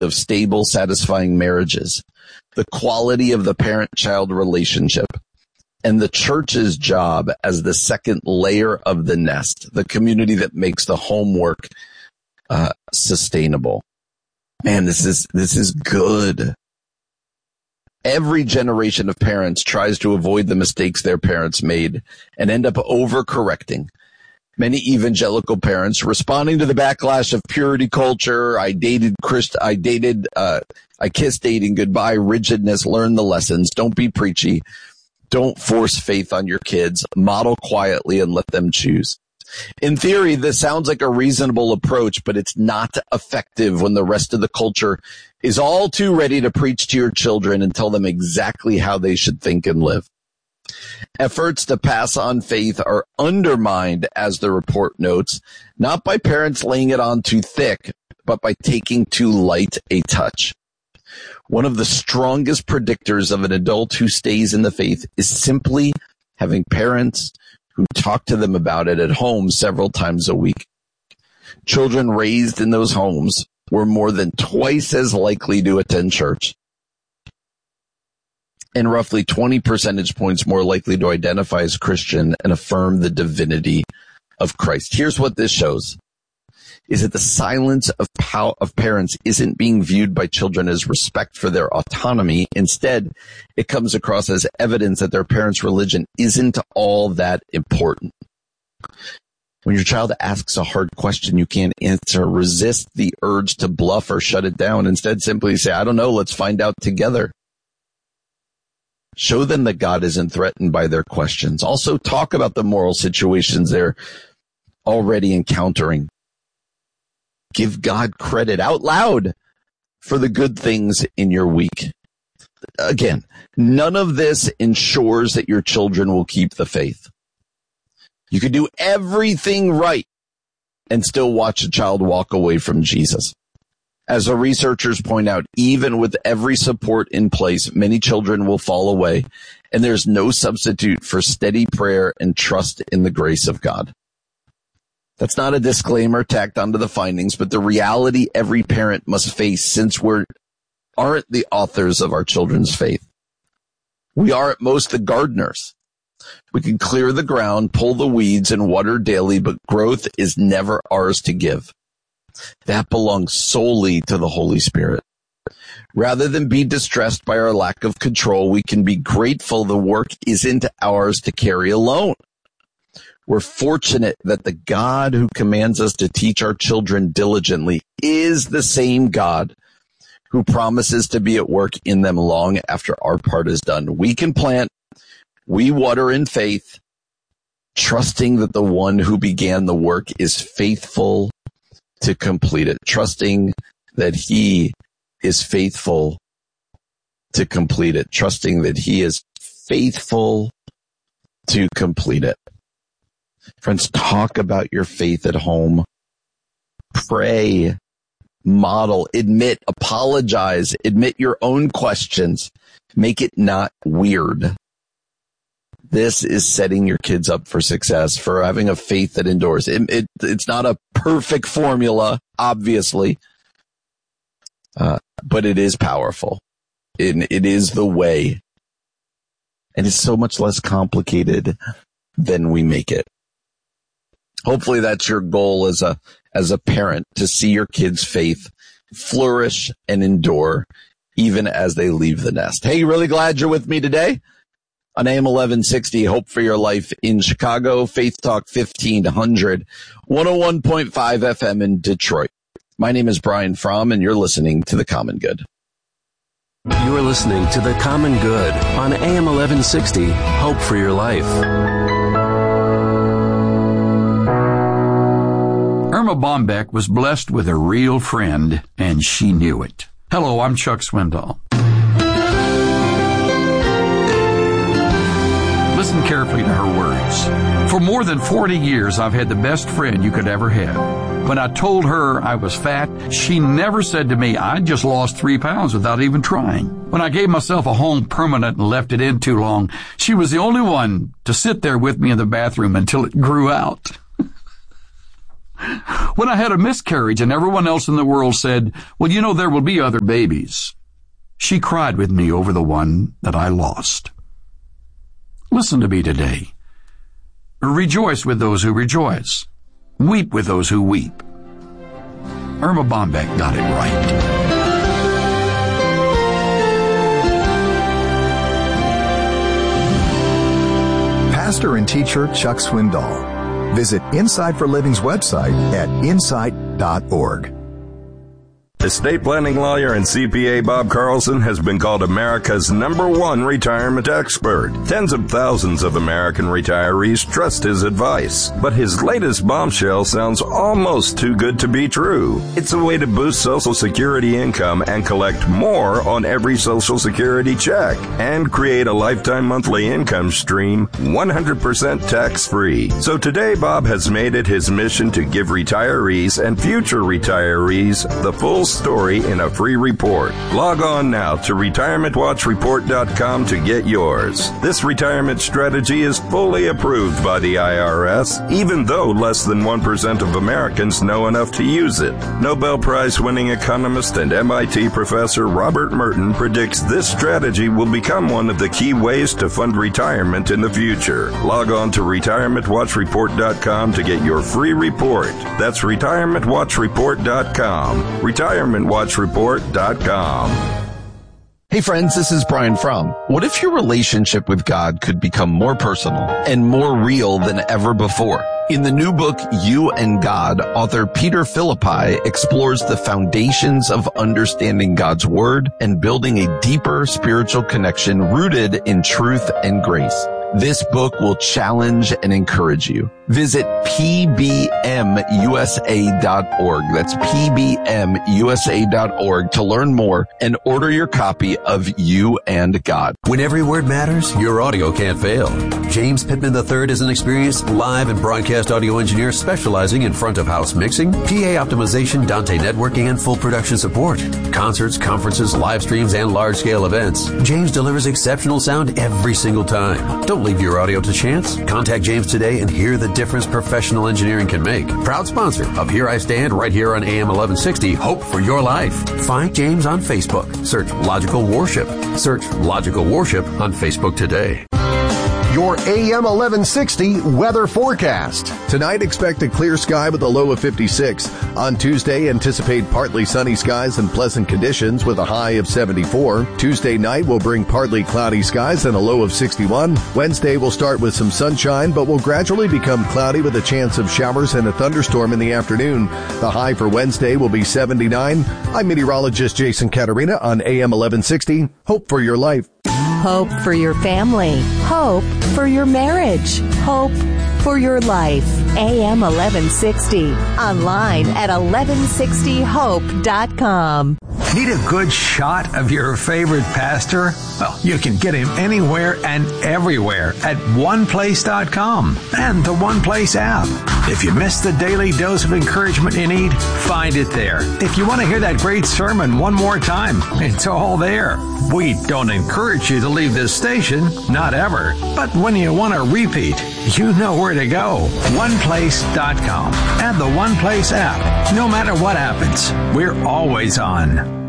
of stable, satisfying marriages, the quality of the parent-child relationship, and the church's job as the second layer of the nest, the community that makes the homework sustainable. Man, this is good. Every generation of parents tries to avoid the mistakes their parents made and end up overcorrecting. Many evangelical parents, responding to the backlash of purity culture, I kissed dating goodbye, rigidness, learn the lessons, don't be preachy, don't force faith on your kids, model quietly and let them choose. In theory, this sounds like a reasonable approach, but it's not effective when the rest of the culture is all too ready to preach to your children and tell them exactly how they should think and live. Efforts to pass on faith are undermined, as the report notes, not by parents laying it on too thick, but by taking too light a touch. One of the strongest predictors of an adult who stays in the faith is simply having parents who talk to them about it at home several times a week. Children raised in those homes were more than twice as likely to attend church and roughly 20 percentage points more likely to identify as Christian and affirm the divinity of Christ. Here's what this shows, is that the silence of parents isn't being viewed by children as respect for their autonomy. Instead, it comes across as evidence that their parents' religion isn't all that important. When your child asks a hard question you can't answer, resist the urge to bluff or shut it down. Instead, simply say, I don't know, let's find out together. Show them that God isn't threatened by their questions. Also, talk about the moral situations they're already encountering. Give God credit out loud for the good things in your week. Again, none of this ensures that your children will keep the faith. You could do everything right and still watch a child walk away from Jesus. As the researchers point out, even with every support in place, many children will fall away, and there's no substitute for steady prayer and trust in the grace of God. That's not a disclaimer tacked onto the findings, but the reality every parent must face, since we aren't the authors of our children's faith. We are at most the gardeners. We can clear the ground, pull the weeds, and water daily, but growth is never ours to give. That belongs solely to the Holy Spirit. Rather than be distressed by our lack of control, we can be grateful the work isn't ours to carry alone. We're fortunate that the God who commands us to teach our children diligently is the same God who promises to be at work in them long after our part is done. We can plant, we water in faith, trusting that the one who began the work is faithful to complete it, trusting that he is faithful to complete it, trusting that he is faithful to complete it. Friends, talk about your faith at home. Pray, model, admit, apologize, admit your own questions. Make it not weird. This is setting your kids up for success, for having a faith that endures. It's not a perfect formula, obviously, but it is powerful. It is the way. And it's so much less complicated than we make it. Hopefully that's your goal as a parent, to see your kids' faith flourish and endure even as they leave the nest. Hey, really glad you're with me today on AM 1160, Hope for Your Life in Chicago, Faith Talk 1500, 101.5 FM in Detroit. My name is Brian Fromm, and you're listening to The Common Good. You're listening to The Common Good on AM 1160, Hope for Your Life. Irma Bombeck was blessed with a real friend, and she knew it. Hello, I'm Chuck Swindoll. Listen carefully to her words. For more than 40 years, I've had the best friend you could ever have. When I told her I was fat, she never said to me, I just lost 3 pounds without even trying. When I gave myself a home permanent and left it in too long, she was the only one to sit there with me in the bathroom until it grew out. When I had a miscarriage and everyone else in the world said, well, you know, there will be other babies, she cried with me over the one that I lost. Listen to me today. Rejoice with those who rejoice. Weep with those who weep. Irma Bombeck got it right. Pastor and teacher Chuck Swindoll. Visit Insight for Living's website at insight.org. Estate planning lawyer and CPA Bob Carlson has been called America's #1 retirement expert. Tens of thousands of American retirees trust his advice. But his latest bombshell sounds almost too good to be true. It's a way to boost Social Security income and collect more on every Social Security check and create a lifetime monthly income stream 100% tax-free. So today, Bob has made it his mission to give retirees and future retirees the full story in a free report. Log on now to retirementwatchreport.com to get yours. This retirement strategy is fully approved by the IRS, even though less than 1% of Americans know enough to use it. Nobel Prize-winning economist and MIT professor Robert Merton predicts this strategy will become one of the key ways to fund retirement in the future. Log on to retirementwatchreport.com to get your free report. That's retirementwatchreport.com. retirementwatchreport.com. Hey friends, this is Brian Fromm. What if your relationship with God could become more personal and more real than ever before? In the new book, You and God, author Peter Philippi explores the foundations of understanding God's Word and building a deeper spiritual connection rooted in truth and grace. This book will challenge and encourage you. Visit pbmusa.org. That's pbmusa.org to learn more and order your copy of You and God. When every word matters, your audio can't fail. James Pittman III is an experienced live and broadcast audio engineer specializing in front-of-house mixing, PA optimization, Dante networking, and full production support. Concerts, conferences, live streams, and large-scale events. James delivers exceptional sound every single time. Don't leave your audio to chance. Contact James today and hear the difference professional engineering can make. Proud sponsor of Here I Stand right here on AM 1160, Hope for Your Life. Find James on Facebook. Search Logical Worship. Search Logical Worship on Facebook today. Your AM 1160 weather forecast. Tonight, expect a clear sky with a low of 56. On Tuesday, anticipate partly sunny skies and pleasant conditions with a high of 74. Tuesday night will bring partly cloudy skies and a low of 61. Wednesday will start with some sunshine, but will gradually become cloudy with a chance of showers and a thunderstorm in the afternoon. The high for Wednesday will be 79. I'm meteorologist Jason Caterina on AM 1160. Hope for your life. Hope for your family. Hope for your marriage. Hope for your life. AM 1160. Online at 1160hope.com. Need a good shot of your favorite pastor? Well, you can get him anywhere and everywhere at oneplace.com and the One Place app. If you missed the daily dose of encouragement you need, find it there. If you want to hear that great sermon one more time, it's all there. We don't encourage you to leave this station, not ever. But when you want to repeat, you know where to go. oneplace.com and the One Place app. No matter what happens, we're always on.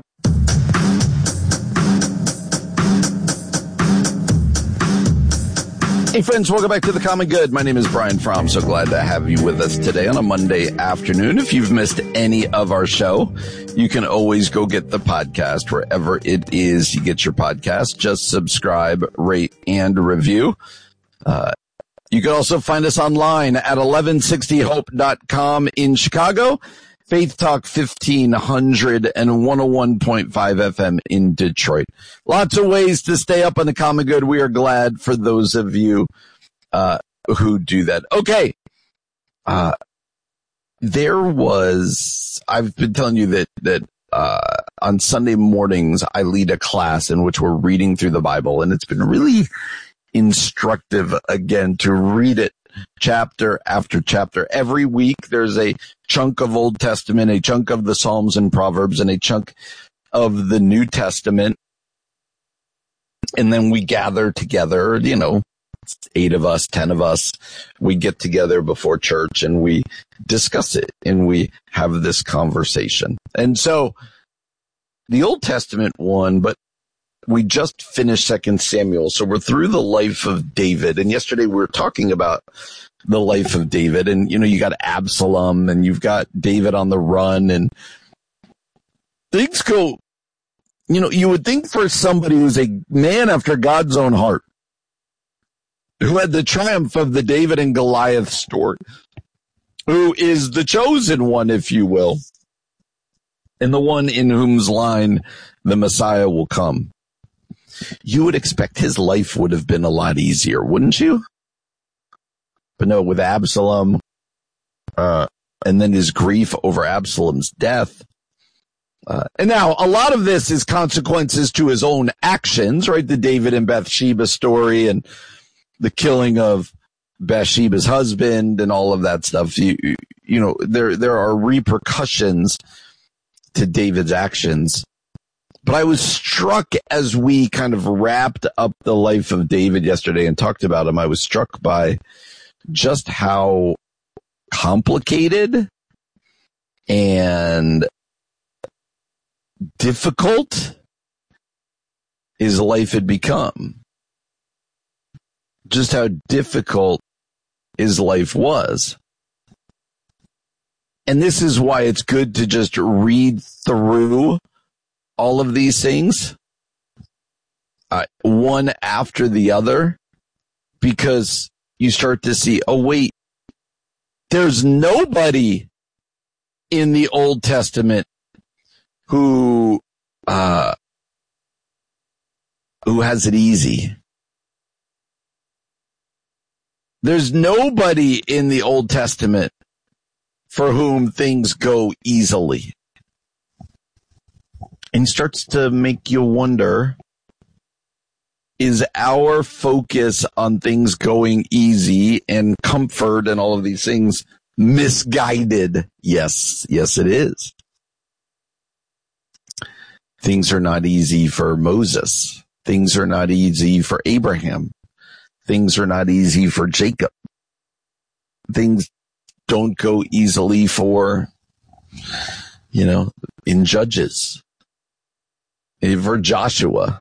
Hey friends, welcome back to The Common Good. My name is Brian Fromm. So glad to have you with us today on a Monday afternoon. If you've missed any of our show, you can always go get the podcast wherever it is you get your podcast. Just subscribe, rate, and review. You can also find us online at 1160hope.com in Chicago, Faith Talk 1500 and 101.5 FM in Detroit. Lots of ways to stay up on the Common Good. We are glad for those of you who do that. Okay. I've been telling you that on Sunday mornings I lead a class in which we're reading through the Bible, and it's been really instructive again to read it chapter after chapter. Every week there's a chunk of Old Testament, a chunk of the Psalms and Proverbs, and a chunk of the New Testament. And then we gather together, 8 of us, 10 of us, we get together before church and we discuss it and we have this conversation. And so the Old Testament one, but we just finished 2 Samuel. So we're through the life of David. And yesterday we were talking about the life of David, and, you got Absalom and you've got David on the run, and things go, you would think for somebody who's a man after God's own heart, who had the triumph of the David and Goliath story, who is the chosen one, if you will, and the one in whose line the Messiah will come. You would expect his life would have been a lot easier, wouldn't you? But no, with Absalom, and then his grief over Absalom's death. And now a lot of this is consequences to his own actions, right? The David and Bathsheba story and the killing of Bathsheba's husband and all of that stuff. There are repercussions to David's actions. But I was struck as we kind of wrapped up the life of David yesterday and talked about him. I was struck by just how complicated and difficult his life had become. Just how difficult his life was. And this is why it's good to just read through all of these things, one after the other, because you start to see, oh, wait, there's nobody in the Old Testament who has it easy. There's nobody in the Old Testament for whom things go easily. And starts to make you wonder, is our focus on things going easy and comfort and all of these things misguided? Yes, it is. Things are not easy for Moses. Things are not easy for Abraham. Things are not easy for Jacob. Things don't go easily for, in Judges, for Joshua,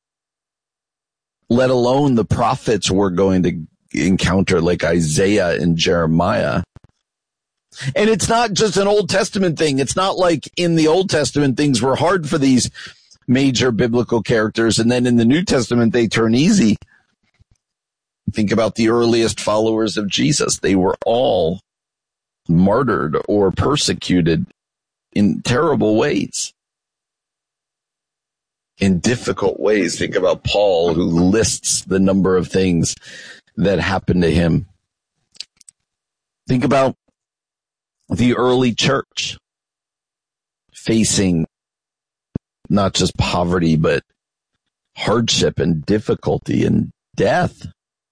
let alone the prophets we're going to encounter like Isaiah and Jeremiah. And it's not just an Old Testament thing. It's not like in the Old Testament things were hard for these major biblical characters, and then in the New Testament they turn easy. Think about the earliest followers of Jesus. They were all martyred or persecuted in terrible ways, in difficult ways. Think about Paul, who lists the number of things that happened to him. Think about the early church facing not just poverty, but hardship and difficulty and death.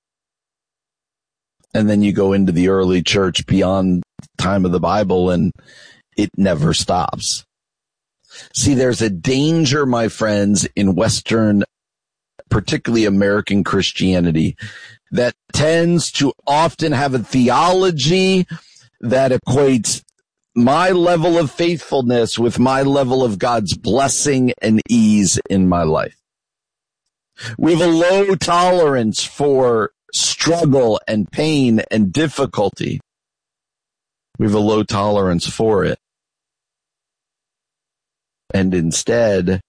And then you go into the early church beyond the time of the Bible, and it never stops. See, there's a danger, my friends, in Western, particularly American Christianity, that tends to often have a theology that equates my level of faithfulness with my level of God's blessing and ease in my life. We have a low tolerance for struggle and pain and difficulty. We have a low tolerance for it. And instead,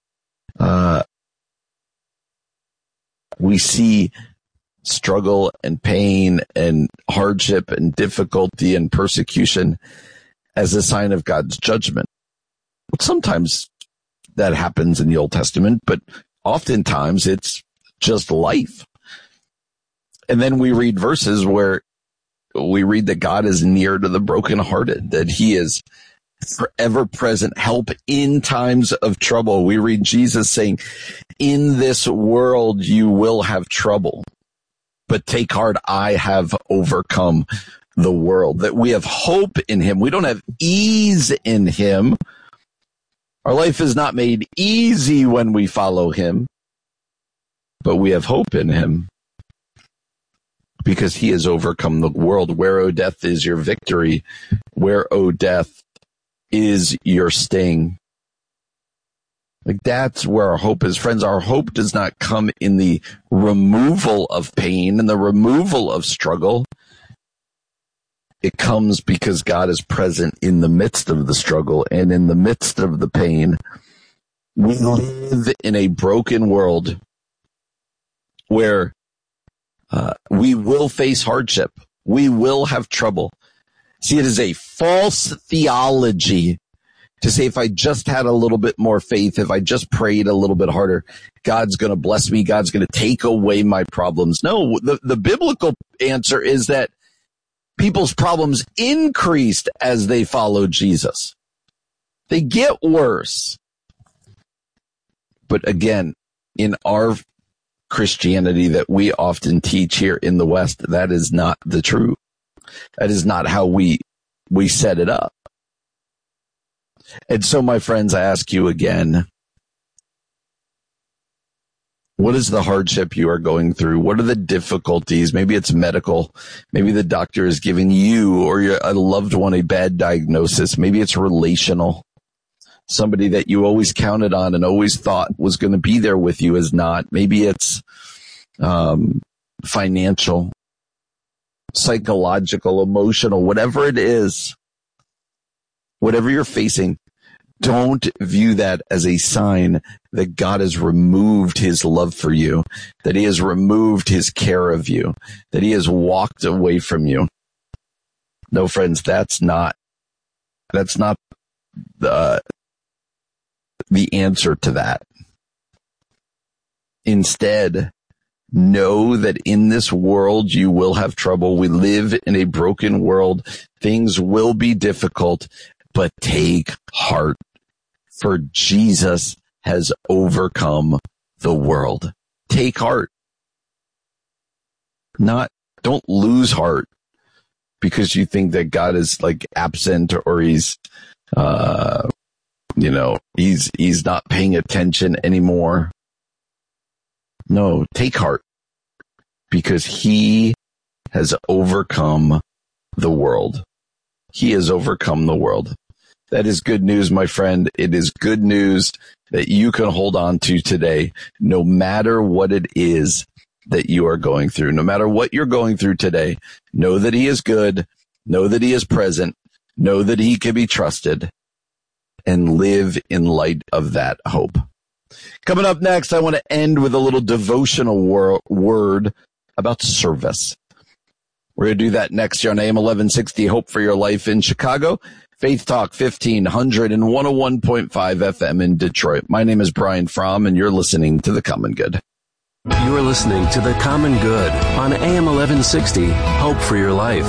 we see struggle and pain and hardship and difficulty and persecution as a sign of God's judgment. Sometimes that happens in the Old Testament, but oftentimes it's just life. And then we read verses where we read that God is near to the brokenhearted, that he is forever present help in times of trouble. We read Jesus saying, in this world you will have trouble, but take heart, I have overcome the world. That we have hope in him. We don't have ease in him. Our life is not made easy when we follow him, but we have hope in him. because he has overcome the world. Where, O death, is your victory? Where, O death, is your sting? Like, that's where our hope is. Friends, our hope does not come in the removal of pain and the removal of struggle. It comes because God is present in the midst of the struggle and in the midst of the pain. We live in a broken world where we will face hardship. We will have trouble. See, it is a false theology to say if I just had a little bit more faith, if I just prayed a little bit harder, God's going to bless me. God's going to take away my problems. No, the biblical answer is that people's problems increased as they followed Jesus. They get worse. But again, in our Christianity that we often teach here in the West, that is not the truth. That is not how we set it up. And so, my friends, I ask you again, what is the hardship you are going through? What are the difficulties? Maybe it's medical. Maybe the doctor is giving you or a loved one a bad diagnosis. Maybe it's relational. Somebody that you always counted on and always thought was going to be there with you is not. Maybe it's financial, psychological, emotional, whatever it is. Whatever you're facing, don't view that as a sign that God has removed his love for you, that he has removed his care of you, that he has walked away from you. No, friends, that's not the answer to that. Instead, know that in this world you will have trouble. We live in a broken world. Things will be difficult. But take heart, for Jesus has overcome the world. Take heart. Don't lose heart because you think that God is like absent or he's not paying attention anymore. No, take heart because he has overcome the world. He has overcome the world. That is good news, my friend. It is good news that you can hold on to today, no matter what it is that you are going through. No matter what you're going through today, know that he is good, know that he is present, know that he can be trusted, and live in light of that hope. Coming up next, I want to end with a little devotional word about service. We're going to do that next year on AM 1160, Hope for Your Life in Chicago, Faith Talk 1500 and 101.5 FM in Detroit. My name is Brian Fromm, and you're listening to The Common Good. You're listening to The Common Good on AM 1160, Hope for Your Life.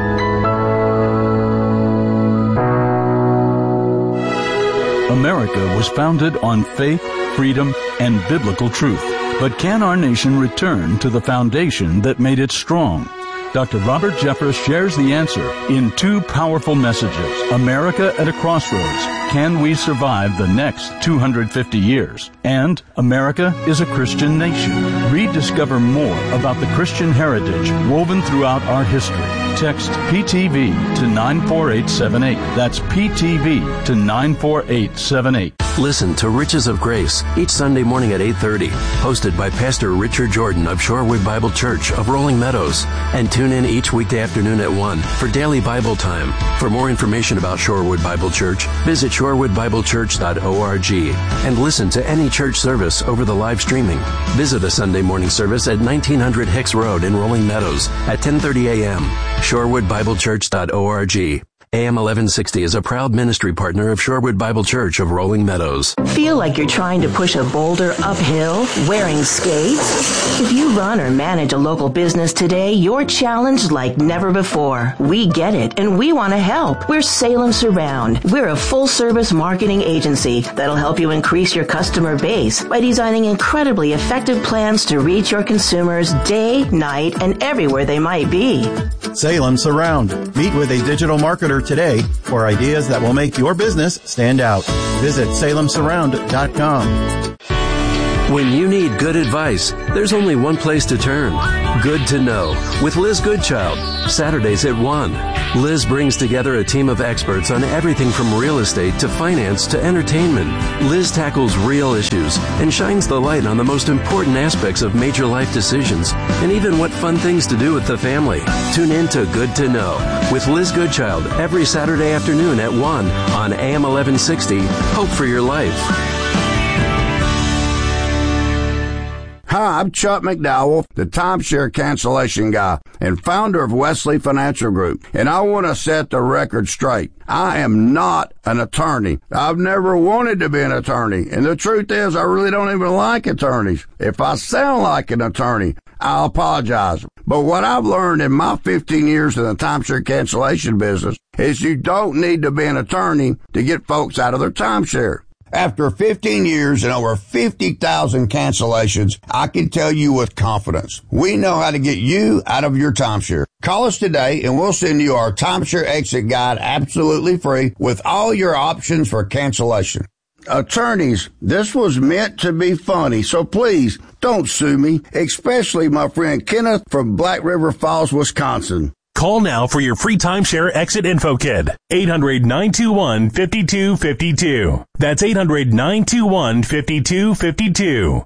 America was founded on faith, freedom, and biblical truth. But can our nation return to the foundation that made it strong? Dr. Robert Jeffress shares the answer in two powerful messages. America at a Crossroads. Can we survive the next 250 years? And America is a Christian nation. Rediscover more about the Christian heritage woven throughout our history. Text PTV to 94878. That's PTV to 94878. Listen to Riches of Grace each Sunday morning at 8:30, hosted by Pastor Richard Jordan of Shorewood Bible Church of Rolling Meadows. And tune in each weekday afternoon at 1 for daily Bible time. For more information about Shorewood Bible Church, visit shorewoodbiblechurch.org and listen to any church service over the live streaming. Visit a Sunday morning service at 1900 Hicks Road in Rolling Meadows at 10:30 a.m. shorewoodbiblechurch.org. AM 1160 is a proud ministry partner of Shorewood Bible Church of Rolling Meadows. Feel like you're trying to push a boulder uphill wearing skates? If you run or manage a local business today, you're challenged like never before. We get it, and we want to help. We're Salem Surround. We're a full-service marketing agency that'll help you increase your customer base by designing incredibly effective plans to reach your consumers day, night, and everywhere they might be. Salem Surround. Meet with a digital marketer today for ideas that will make your business stand out. Visit salemsurround.com. When you need good advice, there's only one place to turn. Good to Know with Liz Goodchild, Saturdays at 1. Liz brings together a team of experts on everything from real estate to finance to entertainment. Liz tackles real issues and shines the light on the most important aspects of major life decisions and even what fun things to do with the family. Tune in to Good to Know with Liz Goodchild every Saturday afternoon at 1 on AM 1160. Hope for your life. Hi, I'm Chuck McDowell, the timeshare cancellation guy and founder of Wesley Financial Group, and I want to set the record straight. I am not an attorney. I've never wanted to be an attorney, and the truth is I really don't even like attorneys. If I sound like an attorney, I'll apologize. But what I've learned in my 15 years in the timeshare cancellation business is you don't need to be an attorney to get folks out of their timeshare. After 15 years and over 50,000 cancellations, I can tell you with confidence, we know how to get you out of your timeshare. Call us today and we'll send you our timeshare exit guide absolutely free with all your options for cancellation. Attorneys, this was meant to be funny, so please don't sue me, especially my friend Kenneth from Black River Falls, Wisconsin. Call now for your free timeshare exit info kit. 800-921-5252. That's 800-921-5252.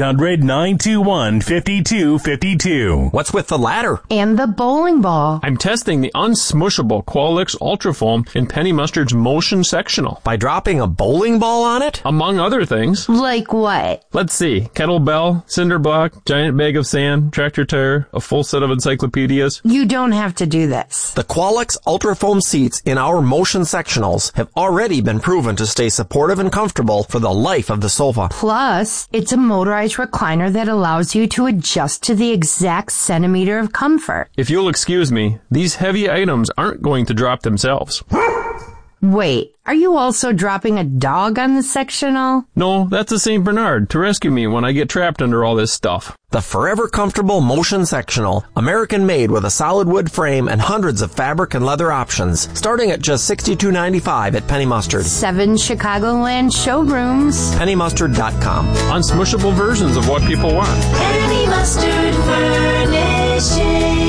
800-921-5252. What's with the ladder? And the bowling ball. I'm testing the unsmushable Qualix Ultra Foam in Penny Mustard's Motion Sectional. By dropping a bowling ball on it? Among other things. Like what? Let's see. Kettlebell, cinder block, giant bag of sand, tractor tire, a full set of encyclopedias. You don't have to do this. The Qualix Ultra Foam seats in our Motion Sectionals have already been proven to stay supportive and comfortable for the life of the sofa. Plus, it's a motorized recliner that allows you to adjust to the exact centimeter of comfort. If you'll excuse me, these heavy items aren't going to drop themselves. Wait, are you also dropping a dog on the sectional? No, that's a St. Bernard to rescue me when I get trapped under all this stuff. The forever comfortable Motion Sectional, American made with a solid wood frame and hundreds of fabric and leather options, starting at just $62.95 at Penny Mustard. 7 Chicagoland showrooms. PennyMustard.com. Unsmushable versions of what people want. Penny Mustard Furnishings.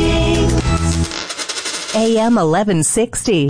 AM 1160.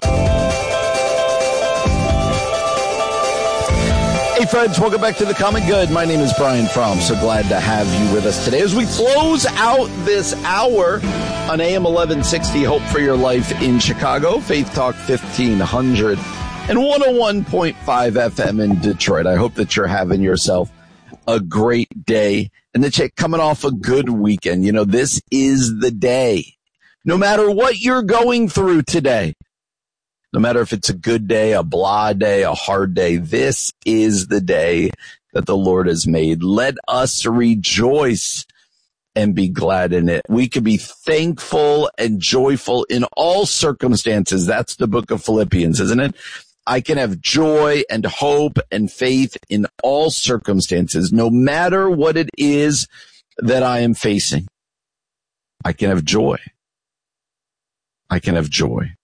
Hey friends, welcome back to The Common Good. My name is Brian Fromm. So glad to have you with us today as we close out this hour on AM 1160 Hope for Your Life in Chicago, Faith Talk 1500 and 101.5 FM in Detroit. I hope that you're having yourself a great day and that you're coming off a good weekend. You know, this is the day. No matter what you're going through today, no matter if it's a good day, a blah day, a hard day, this is the day that the Lord has made. Let us rejoice and be glad in it. We can be thankful and joyful in all circumstances. That's the book of Philippians, isn't it? I can have joy and hope and faith in all circumstances, no matter what it is that I am facing. I can have joy. I can have joy.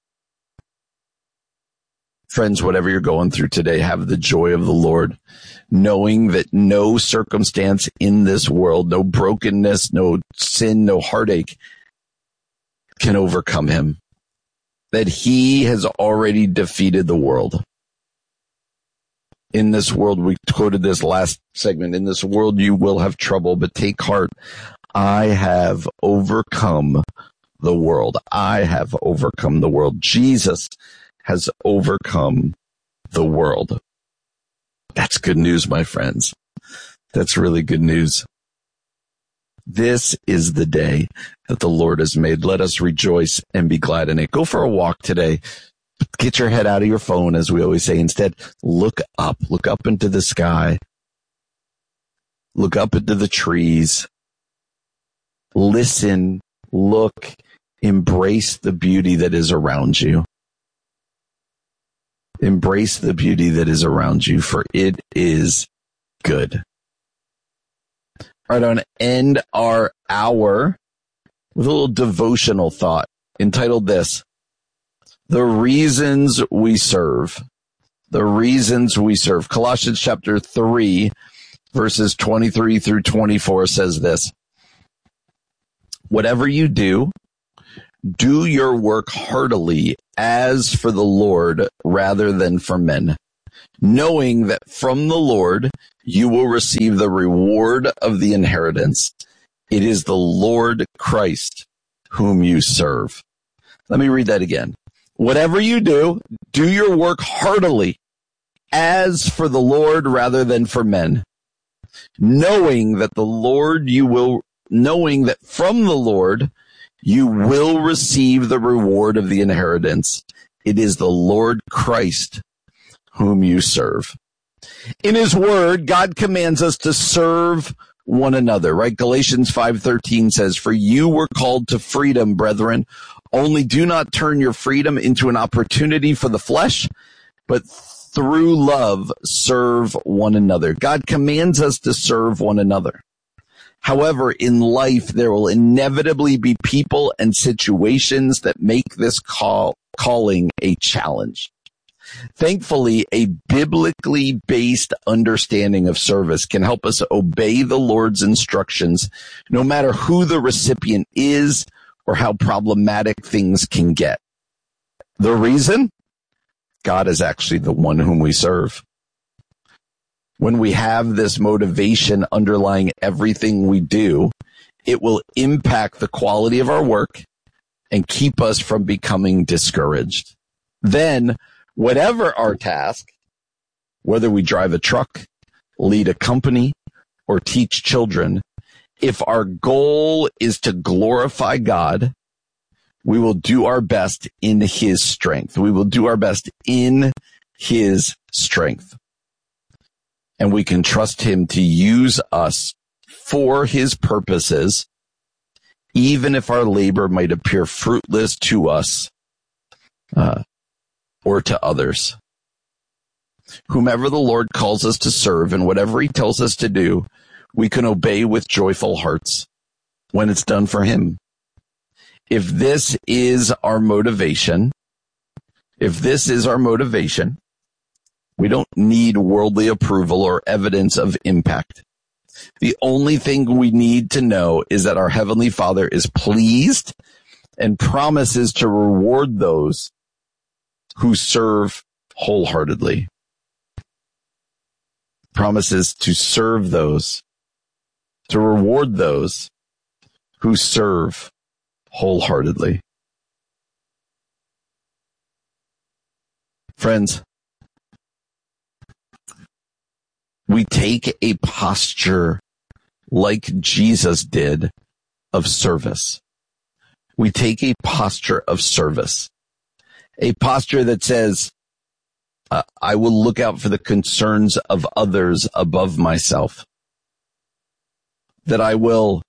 Friends, whatever you're going through today, have the joy of the Lord, knowing that no circumstance in this world, no brokenness, no sin, no heartache can overcome him. That he has already defeated the world. In this world, we quoted this last segment, in this world you will have trouble, but take heart. I have overcome the world. I have overcome the world. Jesus has overcome the world. That's good news, my friends. That's really good news. This is the day that the Lord has made. Let us rejoice and be glad in it. Go for a walk today. Get your head out of your phone, as we always say. Instead, look up into the sky. Look up into the trees. Listen, look, embrace the beauty that is around you. Embrace the beauty that is around you, for it is good. All right, I want to end our hour with a little devotional thought entitled this, The Reasons We Serve. The Reasons We Serve. Colossians chapter 3, verses 23 through 24 says this: whatever you do, do your work heartily as for the Lord rather than for men, knowing that from the Lord you will receive the reward of the inheritance. It is the Lord Christ whom you serve. Let me read that again. Whatever you do, do your work heartily as for the Lord rather than for men, knowing that from the Lord you will receive the reward of the inheritance. It is the Lord Christ whom you serve. In his word, God commands us to serve one another, right? Galatians 5:13 says, for you were called to freedom, brethren. Only do not turn your freedom into an opportunity for the flesh, but through love serve one another. God commands us to serve one another. However, in life, there will inevitably be people and situations that make this calling a challenge. Thankfully, a biblically based understanding of service can help us obey the Lord's instructions, no matter who the recipient is or how problematic things can get. The reason? God is actually the one whom we serve. When we have this motivation underlying everything we do, it will impact the quality of our work and keep us from becoming discouraged. Then, whatever our task, whether we drive a truck, lead a company, or teach children, if our goal is to glorify God, we will do our best in his strength. We will do our best in his strength. And we can trust him to use us for his purposes, even if our labor might appear fruitless to us or to others. Whomever the Lord calls us to serve and whatever he tells us to do, we can obey with joyful hearts when it's done for him. If this is our motivation, we don't need worldly approval or evidence of impact. The only thing we need to know is that our Heavenly Father is pleased and promises to reward those who serve wholeheartedly. Promises to serve those, to reward those who serve wholeheartedly. Friends, we take a posture like Jesus did of service. We take a posture of service, a posture that says, I will look out for the concerns of others above myself, that I will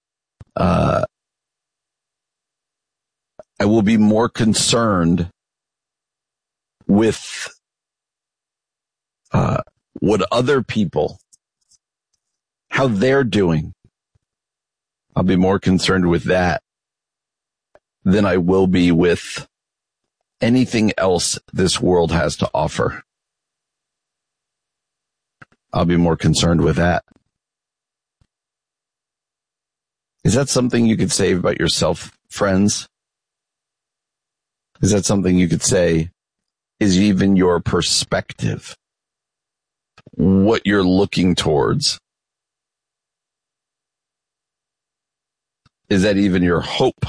be more concerned with what other people, how they're doing. I'll be more concerned with that than I will be with anything else this world has to offer. I'll be more concerned with that. Is that something you could say about yourself, friends? Is that something you could say is even your perspective? What you're looking towards? Is that even your hope?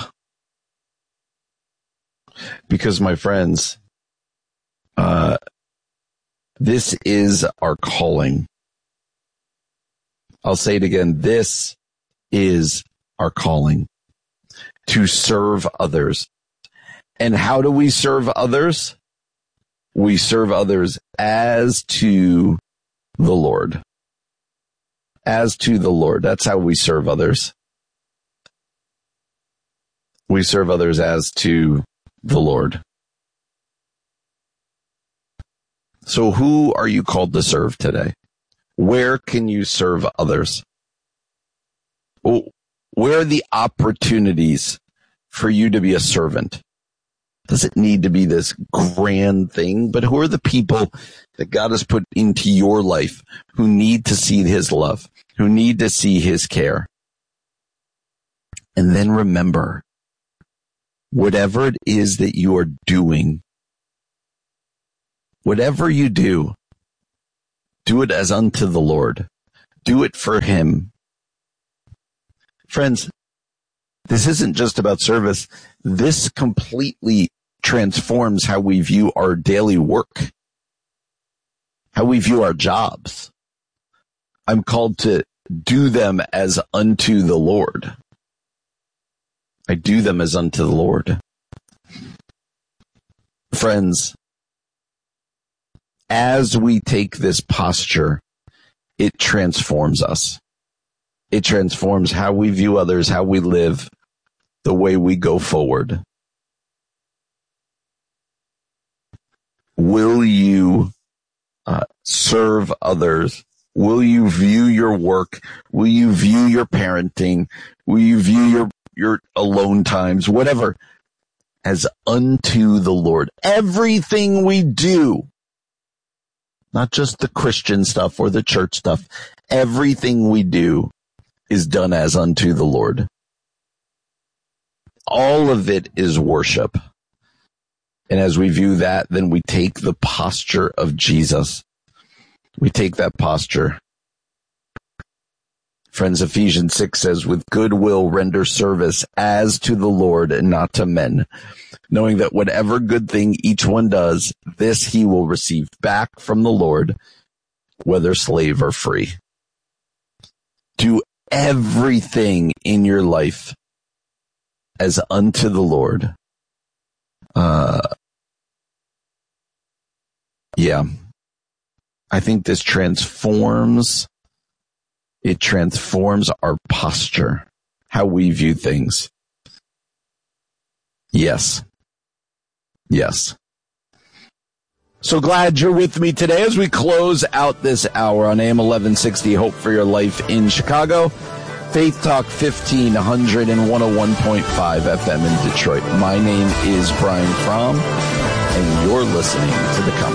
Because, my friends, this is our calling. I'll say it again. This is our calling, to serve others. And how do we serve others? We serve others as to the Lord. As to the Lord. That's how we serve others. We serve others as to the Lord. So who are you called to serve today? Where can you serve others? Where are the opportunities for you to be a servant? Does it need to be this grand thing? But who are the people that God has put into your life who need to see his love, who need to see his care. And then remember, whatever it is that you are doing, whatever you do it as unto the Lord. Do it for him. Friends, this isn't just about service. This completely transforms how we view our daily work, how we view our jobs. I'm called to do them as unto the Lord. I do them as unto the Lord. Friends, as we take this posture, it transforms us. It transforms how we view others, how we live, the way we go forward. Will you serve others? Will you view your work? Will you view your parenting? Will you view your alone times, whatever, as unto the Lord? Everything we do, not just the Christian stuff or the church stuff, everything we do is done as unto the Lord. All of it is worship. And as we view that, then we take the posture of Jesus. We take that posture. Friends, Ephesians 6 says, with good will render service as to the Lord and not to men, knowing that whatever good thing each one does, this he will receive back from the Lord, whether slave or free. Do everything in your life as unto the Lord. I think this transforms our posture, how we view things. Yes. So glad you're with me today as we close out this hour on AM 1160, Hope for Your Life in Chicago. Faith Talk 1500 and 101.5 FM in Detroit. My name is Brian Fromm, and you're listening to The